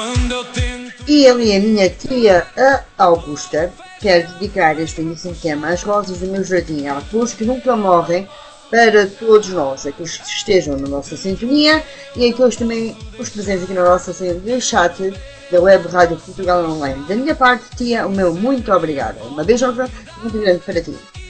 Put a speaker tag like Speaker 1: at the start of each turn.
Speaker 1: E ali a minha tia, a Augusta, quer dedicar este início de tema às rosas do meu jardim, às flores que nunca morrem, para todos nós, aqueles que estejam na nossa sintonia e aqueles também os presentes aqui na nossa chat da Web Rádio Portugal Online. Da minha parte, tia, o meu muito obrigada. Uma beijão muito grande para ti.